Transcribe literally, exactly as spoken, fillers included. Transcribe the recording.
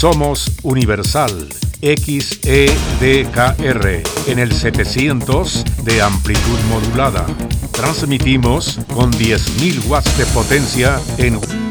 Somos Universal X E D K R en el setecientos de amplitud modulada. Transmitimos con diez mil watts de potencia en